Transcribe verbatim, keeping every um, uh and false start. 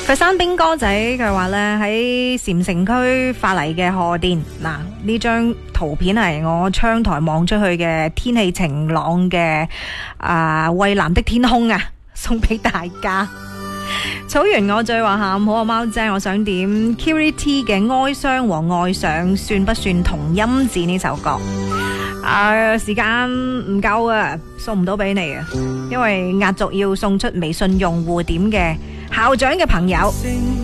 佛山兵哥仔佢話咧喺禪城區發嚟嘅賀電，嗱呢張圖片係我窗台望出去嘅天氣晴朗嘅啊蔚藍的天空啊，送俾大家。草原我最話喊好啊，貓姐，我想點 Q R T 嘅哀傷和愛上算不算同音字呢首歌？啊，時間唔夠啊，送唔到俾你啊，因為壓軸要送出微信用戶點嘅校長嘅朋友。